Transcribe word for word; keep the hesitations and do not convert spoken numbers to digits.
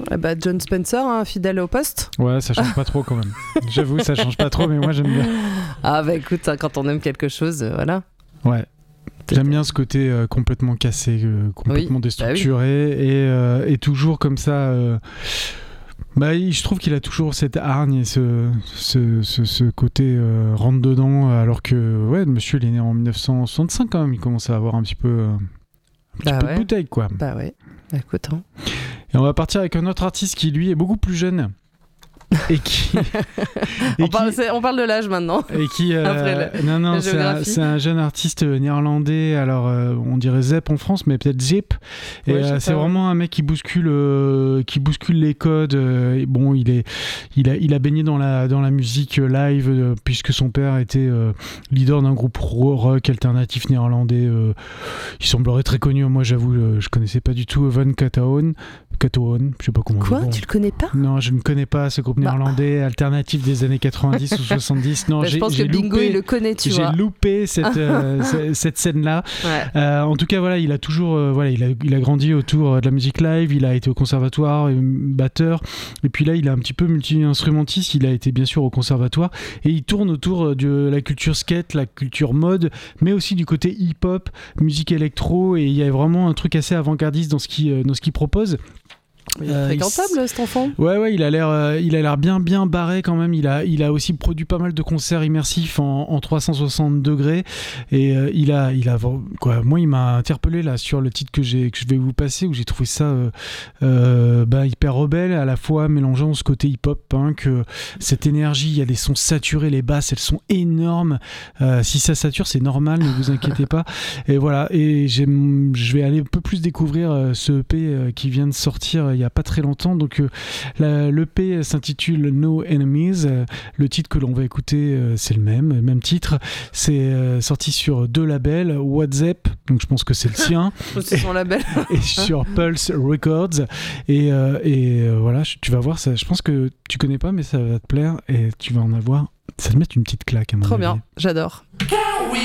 Ah bah John Spencer, hein, fidèle au poste. Ouais, ça change pas trop quand même. J'avoue, ça change pas trop, mais moi j'aime bien. Ah bah écoute, hein, quand on aime quelque chose, euh, voilà. Ouais. J'aime bien ce côté euh, complètement cassé, euh, complètement oui, déstructuré bah oui. et, euh, et toujours comme ça. Euh, bah, je trouve qu'il a toujours cette hargne et ce, ce, ce, ce côté euh, rentre dedans, alors que ouais, le monsieur il est né en dix-neuf cent soixante-cinq quand même, il commence à avoir un petit peu, euh, un petit bah peu ouais. de bouteille quoi. Bah ouais, bah, écoute. Hein. Et on va partir avec un autre artiste qui lui est beaucoup plus jeune. Et qui, et on, parle, qui on parle de l'âge maintenant. Et qui euh, le, non non c'est un, c'est un jeune artiste néerlandais, alors euh, on dirait Zepp en France mais peut-être Zip et ouais, euh, c'est pas, vraiment ouais. un mec qui bouscule euh, qui bouscule les codes euh, et bon il est il a il a baigné dans la dans la musique live euh, puisque son père était euh, leader d'un groupe rock alternatif néerlandais, euh, il semblerait très connu, moi j'avoue euh, je connaissais pas du tout Van Kataoen Kataoen, je sais pas comment quoi bon. Tu le connais pas? Non, je ne connais pas ce groupe bah. néerlandais alternatif des années quatre-vingt-dix ou soixante-dix. Non, bah, j'ai, je pense j'ai que Bingo loupé, il le connaît, tu j'ai vois. J'ai loupé cette, euh, cette scène-là. Ouais. Euh, en tout cas, voilà, il a toujours, euh, voilà, il a, il a grandi autour de la musique live. Il a été au conservatoire, batteur. Et puis là, il est un petit peu multi-instrumentiste. Il a été bien sûr au conservatoire et il tourne autour de la culture skate, la culture mode, mais aussi du côté hip-hop, musique électro. Et il y a vraiment un truc assez avant-gardiste dans ce qu'il, dans ce qu'il propose. Il est fréquentable, euh, cet enfant. Ouais, ouais, il a l'air, euh, il a l'air bien, bien barré quand même. Il a, il a aussi produit pas mal de concerts immersifs en, en trois cent soixante degrés. Et euh, il a, il a, quoi. Moi, il m'a interpellé là sur le titre que j'ai, que je vais vous passer, où j'ai trouvé ça euh, euh, bah, hyper rebelle, à la fois mélangeant ce côté hip-hop, punk, euh, cette énergie. Il y a des sons saturés, les basses, elles sont énormes. Euh, si ça sature, c'est normal, ne vous inquiétez pas. Et voilà. Et j'aime, je vais aller un peu plus découvrir euh, ce E P euh, qui vient de sortir il y a pas très longtemps. Donc euh, la, l'E P s'intitule No Enemies. Euh, le titre que l'on va écouter, euh, c'est le même, le même titre. C'est euh, sorti sur deux labels, WhatsApp, donc je pense que c'est le sien. C'est son label. Et sur Pulse Records. Et, euh, et euh, voilà, tu vas voir ça. Je pense que tu connais pas, mais ça va te plaire et tu vas en avoir. Ça te met une petite claque à mon Trop avis. bien, j'adore.